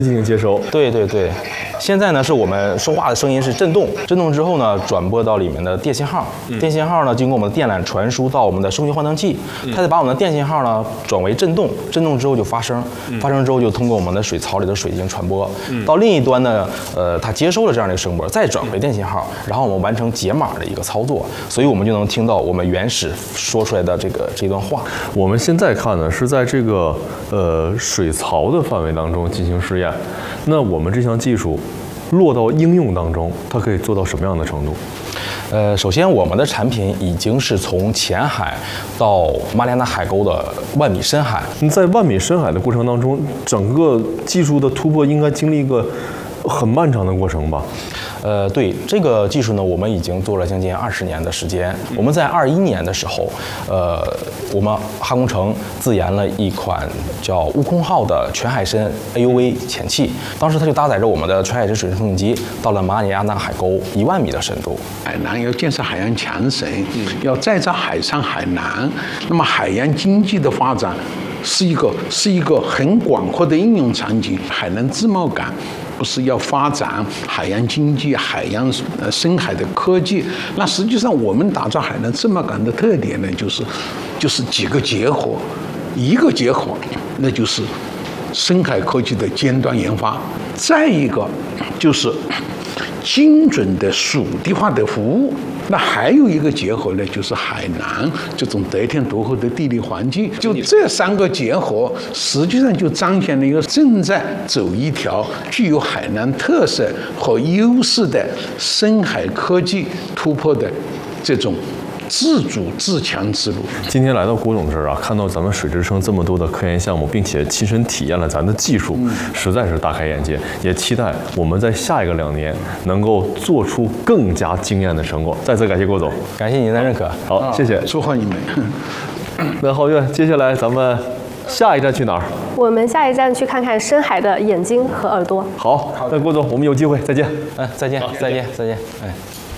进行接收。 对对对，现在呢是我们说话的声音是震动，震动之后呢转播到里面的电信号，电信号呢经过我们的电缆传输到我们的声学换灯器，它再把我们的电信号呢转为震动，震动之后就发声，发声之后就通过我们的水槽里的水进行传播，到另一端呢，它接收了这样的一个声波，再转回电信号，然后我们完成解码的一个操作，所以我们就能听到我们原始说出来的这段话。 我们现在看呢是在这个水槽的范围当中进行试验，那我们这项技术落到应用当中，它可以做到什么样的程度？ 首先我们的产品已经是从浅海到马里亚纳海沟的万米深海。 在万米深海的过程当中，整个技术的突破应该经历一个很漫长的过程吧？ 对这个技术呢，我们已经做了将近20年的时间。我们在21年的时候，我们哈工程自研了一款叫悟空号的全海深 AUV 潜器，当时它就搭载着我们的全海深水深通信机，到了马里亚纳海沟1万米的深度。 海南要建设海洋强省，要再造海上海南，那么海洋经济的发展是一个很广阔的应用场景。海南自贸港不是要发展海洋经济、海洋深海的科技？那实际上我们打造海南自贸港的特点呢，就是几个结合，一个结合那就是深海科技的尖端研发，再一个就是精准的属地化的服务。那还有一个结合呢，就是海南这种得天独厚的地理环境。就这3个结合，实际上就彰显了一个正在走一条具有海南特色和优势的深海科技突破的这种自主自强之路。 今天来到郭总这儿啊，看到咱们水之声这么多的科研项目，并且亲身体验了咱的技术，实在是大开眼界。也期待我们在下一个2年能够做出更加惊艳的成果。再次感谢郭总， 感谢您的认可。 好，谢谢， 祝贺你们。 那皓月，接下来咱们下一站去哪儿？ 我们下一站去看看深海的眼睛和耳朵。 好，那郭总，我们有机会再见。 再见，再见，再见，哎。